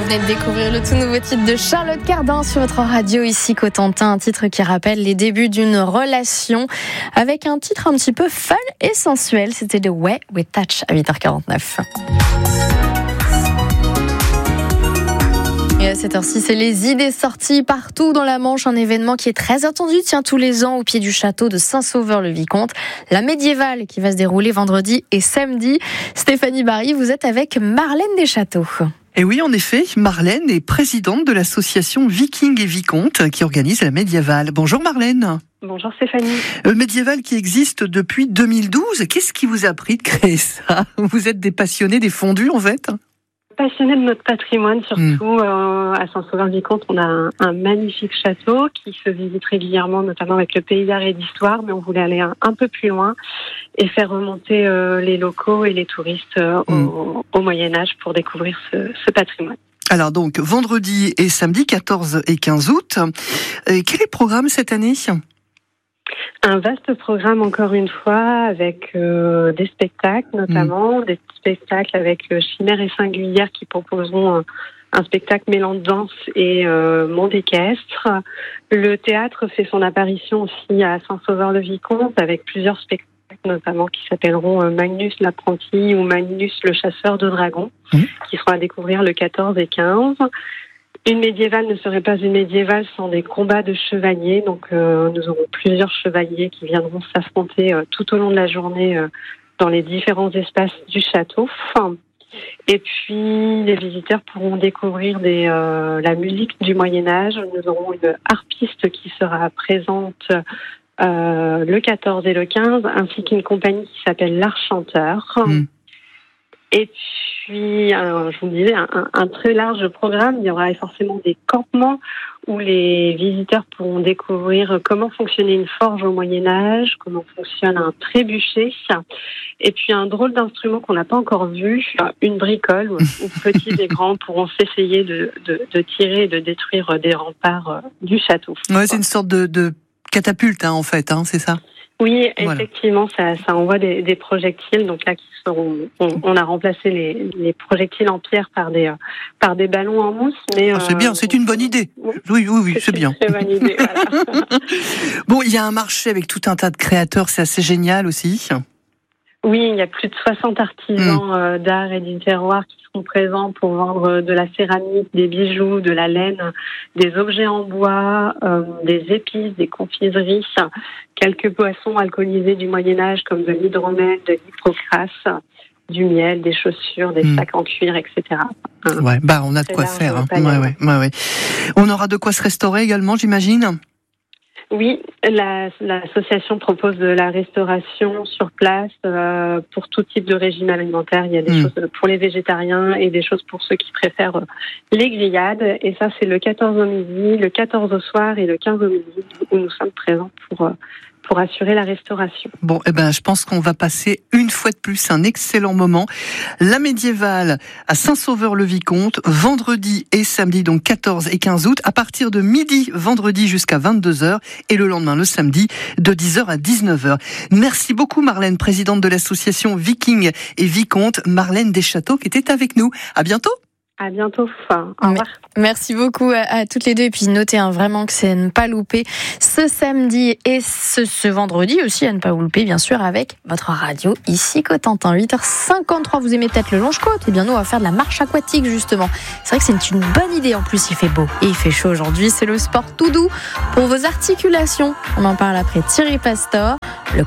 venez de découvrir le tout nouveau titre de Charlotte Cardin sur votre radio ici Cotentin, un titre qui rappelle les débuts d'une relation avec un titre un petit peu fun et sensuel. C'était The Way We Touch à 8h49. Et à cette heure-ci, c'est les idées sorties partout dans la Manche, un événement qui est très attendu, tous les ans au pied du château de Saint-Sauveur-le-Vicomte, la médiévale qui va se dérouler vendredi et samedi. Stéphanie Barry, vous êtes avec Marlène Deschâteaux. Et oui, en effet, Marlène est présidente de l'association Vikings et Vicomtes qui organise la médiévale. Bonjour Marlène. Bonjour Stéphanie. Médiévale qui existe depuis 2012. Qu'est-ce qui vous a pris de créer ça ? Vous êtes des passionnés des fondus en fait ? Passionnée de notre patrimoine, surtout à Saint-Sauveur-le-Vicomte, on a un magnifique château qui se visite régulièrement, notamment avec le pays d'art et d'histoire, mais on voulait aller un peu plus loin et faire remonter les locaux et les touristes au Moyen-Âge pour découvrir ce patrimoine. Alors donc, vendredi et samedi, 14 et 15 août, quel est le programme cette année ? Un vaste programme, encore une fois, avec des spectacles notamment, des spectacles avec Chimère et Singulière qui proposeront un spectacle mêlant danse et monde équestre. Le théâtre fait son apparition aussi à Saint-Sauveur-le-Vicomte avec plusieurs spectacles, notamment qui s'appelleront Magnus l'apprenti ou Magnus le chasseur de dragons, qui seront à découvrir le 14 et 15. Une médiévale ne serait pas une médiévale sans des combats de chevaliers. Donc, nous aurons plusieurs chevaliers qui viendront s'affronter tout au long de la journée dans les différents espaces du château. Et puis, les visiteurs pourront découvrir la musique du Moyen-Âge. Nous aurons une harpiste qui sera présente le 14 et le 15, ainsi qu'une compagnie qui s'appelle l'Archanteur. Et puis, je vous disais, un très large programme. Il y aura forcément des campements où les visiteurs pourront découvrir comment fonctionnait une forge au Moyen-Âge, comment fonctionne un trébuchet, et puis un drôle d'instrument qu'on n'a pas encore vu, une bricole, où petits et grands pourront s'essayer de tirer et de détruire des remparts du château. Ouais, c'est une sorte de catapulte, en fait, c'est ça ? Oui, effectivement, ça envoie des projectiles. Donc là, on a remplacé les projectiles en pierre par des ballons en mousse. Mais c'est bien, c'est une bonne idée. Oui, c'est bien. C'est une très bonne idée. Voilà. Bon, il y a un marché avec tout un tas de créateurs, c'est assez génial aussi. Oui, il y a plus de 60 artisans d'art et du terroir qui seront présents pour vendre de la céramique, des bijoux, de la laine, des objets en bois, des épices, des confiseries, quelques boissons alcoolisées du Moyen-Âge comme de l'hydromel, de l'hypocras, du miel, des chaussures, des sacs en cuir, etc. Ouais, on a de quoi faire. Ouais. On aura de quoi se restaurer également, j'imagine. Oui, l'association propose de la restauration sur place pour tout type de régime alimentaire. Il y a des choses pour les végétariens et des choses pour ceux qui préfèrent les grillades. Et ça, c'est le 14 au midi, le 14 au soir et le 15 au midi où nous sommes présents pour assurer la restauration. Bon, je pense qu'on va passer une fois de plus un excellent moment. La médiévale à Saint-Sauveur-le-Vicomte, vendredi et samedi, donc 14 et 15 août, à partir de midi, vendredi jusqu'à 22h, et le lendemain, le samedi, de 10h à 19h. Merci beaucoup Marlène, présidente de l'association Vikings et Vicomtes, Marlène Deschâteaux, qui était avec nous. À bientôt. À bientôt. Au revoir. Merci beaucoup à toutes les deux. Et puis notez vraiment que c'est à ne pas louper ce samedi et ce vendredi aussi, à ne pas louper bien sûr avec votre radio ici Cotentin. 8h53, vous aimez peut-être le Longe-Côte ? Eh bien nous on va faire de la marche aquatique justement. C'est vrai que c'est une bonne idée. En plus il fait beau et il fait chaud aujourd'hui. C'est le sport tout doux pour vos articulations. On en parle après Thierry Pastor. Le